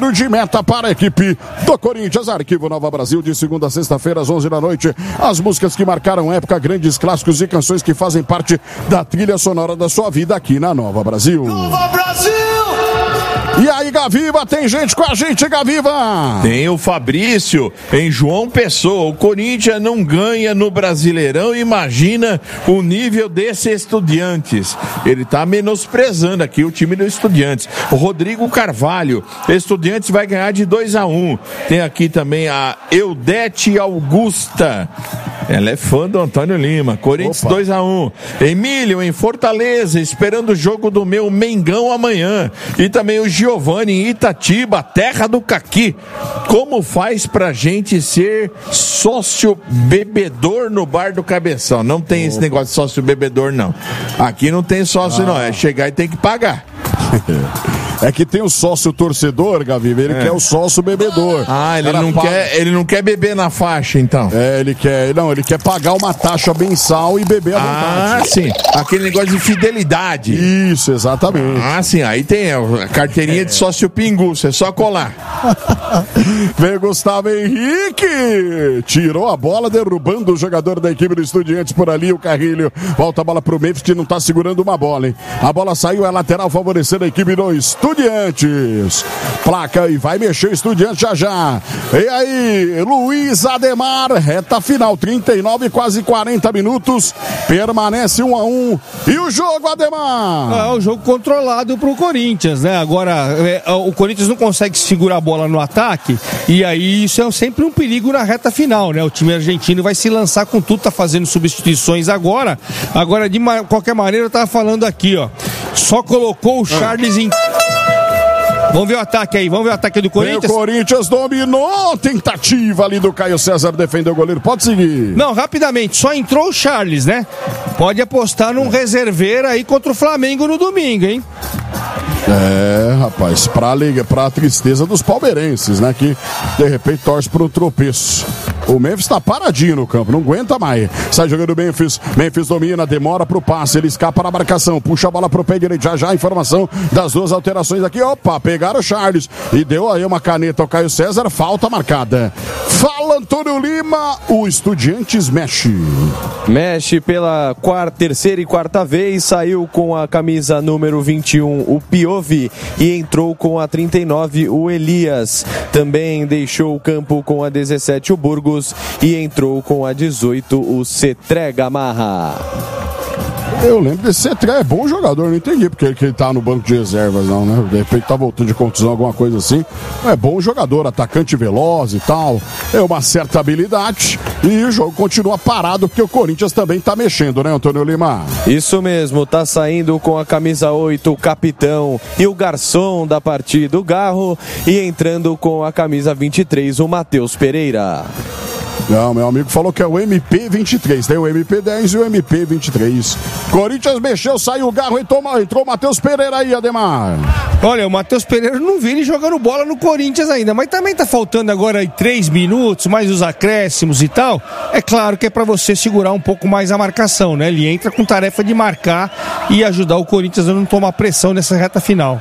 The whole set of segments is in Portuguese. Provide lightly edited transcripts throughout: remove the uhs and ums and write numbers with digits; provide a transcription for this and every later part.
tiro de meta para a equipe do Corinthians. Arquivo Nova Brasil, de segunda a sexta-feira, às 11 da noite. As músicas que marcaram época, grandes clássicos e canções que fazem parte da trilha sonora da sua vida aqui na Nova Brasil. Nova Brasil! E aí, Gaviva, tem gente com a gente, Gaviva? Tem o Fabrício, em João Pessoa. O Corinthians não ganha no Brasileirão, imagina o nível desse Estudiantes. Ele tá menosprezando aqui o time do Estudiantes. O Rodrigo Carvalho, Estudiantes vai ganhar de 2-1. Tem aqui também a Eudete Augusta. Ela é fã do Antônio Lima. Corinthians 2-1. Emílio, em Fortaleza, esperando o jogo do meu Mengão amanhã. E também o Giovanni em Itatiba, terra do Caqui. Como faz pra gente ser sócio bebedor no bar do Cabeção? Não tem esse negócio de sócio bebedor, não. Aqui não tem sócio, não. É chegar e tem que pagar. É que tem o sócio torcedor, Gaviva, ele quer o sócio bebedor. Ah, ele não quer beber na faixa, então. Ele quer pagar uma taxa mensal e beber à vontade. Ah, sim. Aquele negócio de fidelidade. Isso, exatamente. Ah, sim. Aí tem a carteirinha de sócio pinguço, é só colar. Vem Gustavo Henrique, tirou a bola, derrubando o jogador da equipe do Estudiantes por ali, o Carrilho. Volta a bola pro Memphis, que não tá segurando uma bola, hein? A bola saiu, é lateral, favorecendo a equipe do Estudiantes. Placa e vai mexer o Estudiantes já. E aí, Luiz Ademar, reta final, 39, quase 40 minutos, permanece 1-1. E o jogo, Ademar? O jogo controlado pro Corinthians, né? Agora, o Corinthians não consegue segurar a bola no ataque, e aí isso é sempre um perigo na reta final, né? O time argentino vai se lançar com tudo, tá fazendo substituições agora. Agora, de qualquer maneira, eu tava falando aqui, ó, só colocou o Charles em... Vamos ver o ataque aí, vamos ver o ataque do Corinthians. O Corinthians dominou, tentativa ali do Caio César, defendeu o goleiro, pode seguir. Não, rapidamente, só entrou o Charles, né? Pode apostar num reserveiro aí contra o Flamengo no domingo, hein? Rapaz, pra tristeza dos palmeirenses, né? Que de repente torce pro tropeço. O Memphis tá paradinho no campo, não aguenta mais. Sai jogando o Memphis domina, demora pro passe, ele escapa na marcação, puxa a bola pro pé direito, já a informação das duas alterações aqui. Opa, pegaram o Charles e deu aí uma caneta ao Caio César, falta marcada. Fala, Antônio Lima, o Estudiantes mexe pela terceira e quarta vez, saiu com a camisa número 21 o Piovi e entrou com a 39 o Elias. Também deixou o campo com a 17 o Burgos e entrou com a 18 o Cetré Gamarra. Eu lembro desse Cetré, é bom jogador, não entendi porque ele tá no banco de reservas não, né? De repente tá voltando de contusão, alguma coisa assim. É bom jogador, atacante veloz e tal, é uma certa habilidade e o jogo continua parado porque o Corinthians também tá mexendo, né, Antônio Lima? Isso mesmo, tá saindo com a camisa 8 o capitão e o garçom da partida, o Garro, e entrando com a camisa 23 o Matheus Pereira. Não, meu amigo falou que é o MP23, tem o MP10 e o MP23. Corinthians mexeu, saiu o Garro, entrou o Matheus Pereira aí, Ademar. Olha, o Matheus Pereira não vi ele jogando bola no Corinthians ainda, mas também tá faltando agora aí 3 minutos, mais os acréscimos e tal. É claro que é pra você segurar um pouco mais a marcação, né? Ele entra com tarefa de marcar e ajudar o Corinthians a não tomar pressão nessa reta final.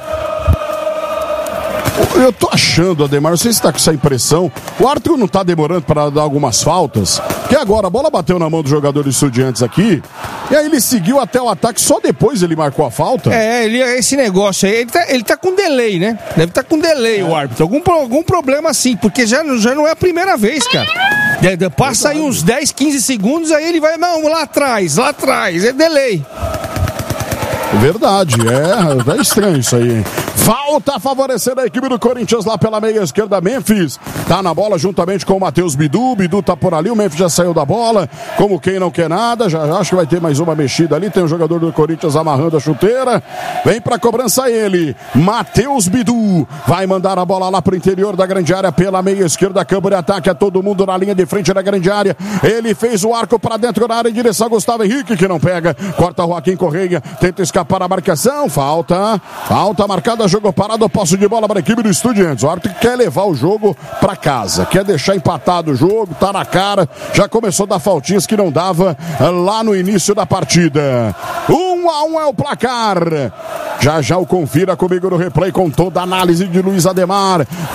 Eu tô achando, Ademar, não sei se tá com essa impressão, o Arthur não tá demorando para dar algumas faltas, que agora a bola bateu na mão do jogador do Estudiantes aqui, e aí ele seguiu até o ataque, só depois ele marcou a falta. Esse negócio aí, ele tá com delay, né? Deve estar com delay o árbitro, algum problema assim, porque já não é a primeira vez, cara. Passa aí uns 10, 15 segundos, aí ele vai, não, lá atrás, é delay. Verdade, é estranho isso aí, hein? Falta favorecendo a equipe do Corinthians lá pela meia esquerda. Memphis tá na bola juntamente com o Matheus Bidu tá por ali, o Memphis já saiu da bola, como quem não quer nada, já acho que vai ter mais uma mexida ali, tem o jogador do Corinthians amarrando a chuteira, vem pra cobrança ele, Matheus Bidu, vai mandar a bola lá pro interior da grande área pela meia esquerda, campo de ataque, é todo mundo na linha de frente da grande área, ele fez o arco pra dentro da área em direção a Gustavo Henrique, que não pega, corta o Joaquim Correia, tenta escapar a marcação, falta marcada, jogo parado, posse de bola para a equipe do Estudiantes. O árbitro quer levar o jogo para casa, quer deixar empatado o jogo, tá na cara, já começou a dar faltinhas que não dava lá no início da partida. 1-1 é o placar. Já o confira comigo no replay com toda a análise de Luiz Ademar.